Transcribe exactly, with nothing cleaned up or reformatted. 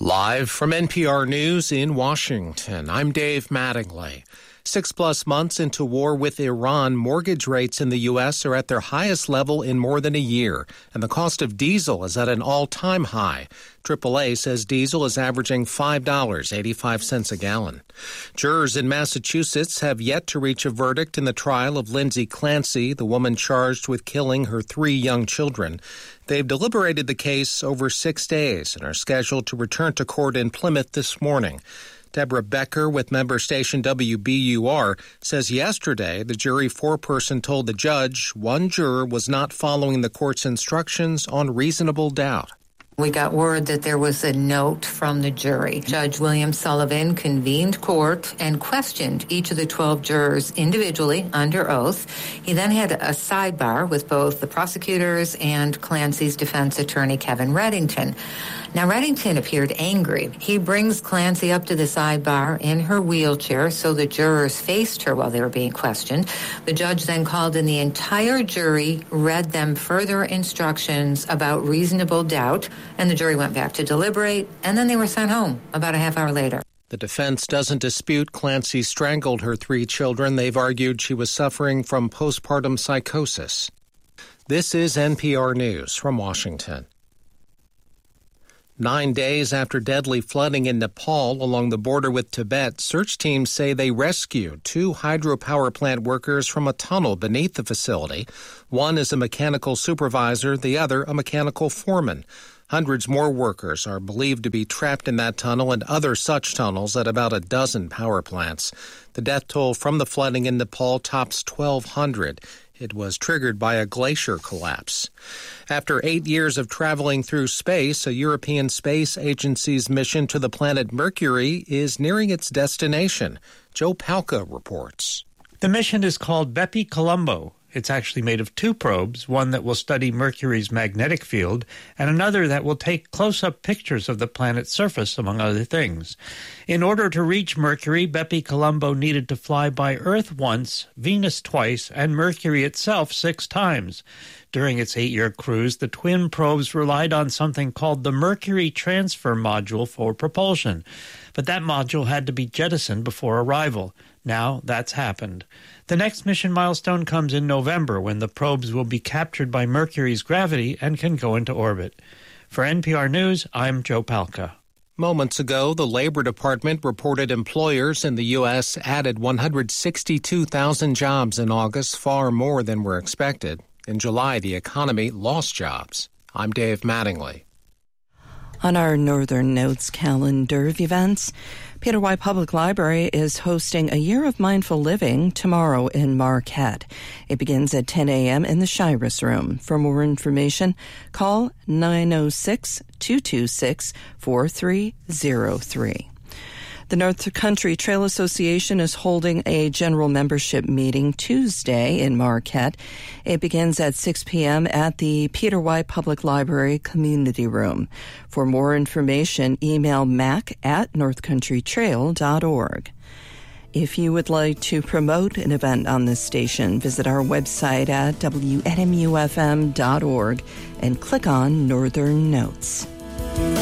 Live from N P R News in Washington, I'm Dave Mattingly. Six-plus months into war with Iran, mortgage rates in the U S are at their highest level in more than a year, and the cost of diesel is at an all-time high. triple A says diesel is averaging five dollars and eighty-five cents a gallon. Jurors in Massachusetts have yet to reach a verdict in the trial of Lindsay Clancy, the woman charged with killing her three young children. They've deliberated the case over six days and are scheduled to return to court in Plymouth this morning. Deborah Becker with member station W B U R says yesterday the jury foreperson told the judge one juror was not following the court's instructions on reasonable doubt. We got word that there was a note from the jury. Judge William Sullivan convened court and questioned each of the twelve jurors individually under oath. He then had a sidebar with both the prosecutors and Clancy's defense attorney, Kevin Reddington. Now, Reddington appeared angry. He brings Clancy up to the sidebar in her wheelchair so the jurors faced her while they were being questioned. The judge then called in the entire jury, read them further instructions about reasonable doubt, and the jury went back to deliberate, and then they were sent home about a half hour later. The defense doesn't dispute Clancy strangled her three children. They've argued she was suffering from postpartum psychosis. This is N P R News from Washington. Nine days after deadly flooding in Nepal along the border with Tibet, search teams say they rescued two hydropower plant workers from a tunnel beneath the facility. One is a mechanical supervisor, the other a mechanical foreman. Hundreds more workers are believed to be trapped in that tunnel and other such tunnels at about a dozen power plants. The death toll from the flooding in Nepal tops twelve hundred. It was triggered by a glacier collapse. After eight years of traveling through space, a European Space Agency's mission to the planet Mercury is nearing its destination. Joe Palca reports. The mission is called BepiColombo. It's actually made of two probes, one that will study Mercury's magnetic field and another that will take close-up pictures of the planet's surface, among other things. In order to reach Mercury, BepiColombo needed to fly by Earth once, Venus twice, and Mercury itself six times. During its eight-year cruise, the twin probes relied on something called the Mercury Transfer Module for propulsion. But that module had to be jettisoned before arrival. Now that's happened. The next mission milestone comes in November, when the probes will be captured by Mercury's gravity and can go into orbit. For N P R News, I'm Joe Palca. Moments ago, the Labor Department reported employers in the U S added one hundred sixty-two thousand jobs in August, far more than were expected. In July, the economy lost jobs. I'm Dave Mattingly. On our Northern Notes calendar of events, Peter White Public Library is hosting a Year of Mindful Living tomorrow in Marquette. It begins at ten a.m. in the Shiras Room. For more information, call nine oh six, two two six, four three oh three. The North Country Trail Association is holding a general membership meeting Tuesday in Marquette. It begins at six p.m. at the Peter White Public Library Community Room. For more information, email mac at north country trail dot org. If you would like to promote an event on this station, visit our website at w n m u f m dot org and click on Northern Notes.